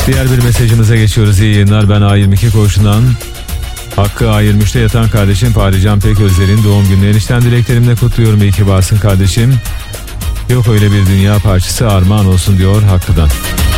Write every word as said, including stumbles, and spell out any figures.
Diğer bir mesajımıza geçiyoruz. İyi yayınlar. Ben A yirmi iki koğuşundan Hakkı A yirmi üçte yatan kardeşim Fahrican Peközler'in doğum gününü enişten dileklerimle kutluyorum. İyi ki varsın kardeşim. Yok öyle bir dünya parçası, armağan olsun diyor Hakkı'dan.